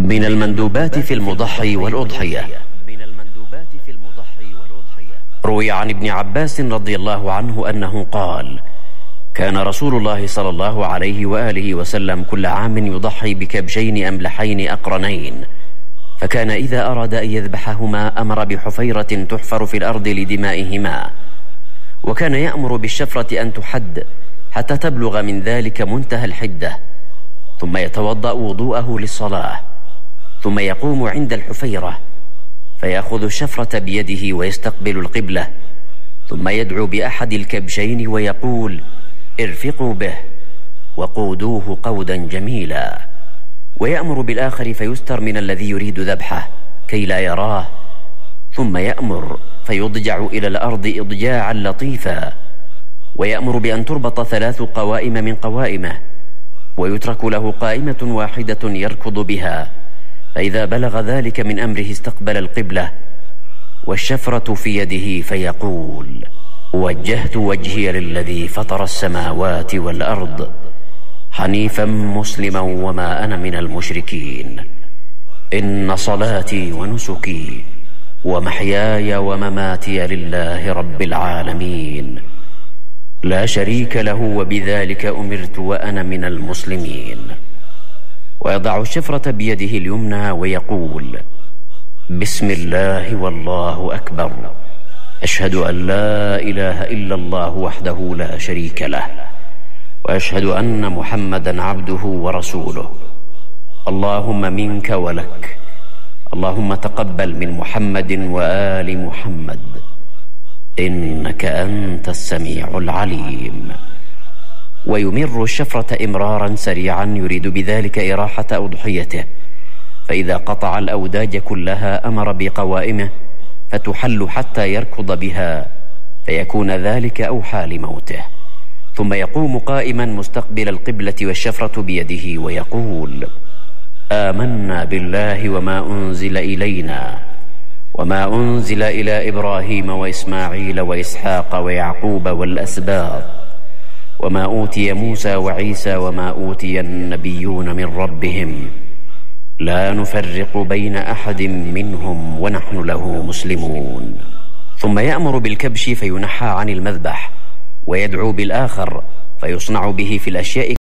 من المندوبات في المضحي والأضحية. روي عن ابن عباس رضي الله عنه أنه قال: كان رسول الله صلى الله عليه وآله وسلم كل عام يضحي بكبشين أملحين أقرنين، فكان إذا أراد أن يذبحهما أمر بحفيرة تحفر في الأرض لدمائهما، وكان يأمر بالشفرة أن تحد حتى تبلغ من ذلك منتهى الحدة، ثم يتوضأ وضوءه للصلاة، ثم يقوم عند الحفيرة فيأخذ الشفرة بيده ويستقبل القبلة، ثم يدعو بأحد الكبشين ويقول: ارفقوا به وقودوه قودا جميلا، ويأمر بالآخر فيستر من الذي يريد ذبحه كي لا يراه، ثم يأمر فيضجع إلى الأرض إضجاعا لطيفا، ويأمر بأن تربط 3 قوائم من قوائمه، ويترك له قائمة واحدة يركض بها، فإذا بلغ ذلك من أمره استقبل القبلة والشفرة في يده فيقول: وجهت وجهي للذي فطر السماوات والأرض حنيفا مسلما وما أنا من المشركين، إن صلاتي ونسكي ومحياي ومماتي لله رب العالمين لا شريك له وبذلك أمرت وأنا من المسلمين. ويضع الشفرة بيده اليمنى ويقول: بسم الله والله أكبر، أشهد أن لا إله إلا الله وحده لا شريك له، وأشهد أن محمدا عبده ورسوله، اللهم منك ولك، اللهم تقبل من محمد وآل محمد، إنك أنت السميع العليم. ويمر الشفرة إمرارا سريعا يريد بذلك إراحة أضحيته، فإذا قطع الأوداج كلها أمر بقوائمه فتحل حتى يركض بها، فيكون ذلك أوحى لموته، ثم يقوم قائما مستقبل القبلة والشفرة بيده ويقول: آمنا بالله وما أنزل إلينا وما أنزل إلى إبراهيم وإسماعيل وإسحاق ويعقوب والأسباط وما أوتي موسى وعيسى وما أوتي النبيون من ربهم لا نفرق بين أحد منهم ونحن له مسلمون. ثم يأمر بالكبش فينحى عن المذبح، ويدعو بالآخر فيصنع به في الأشياء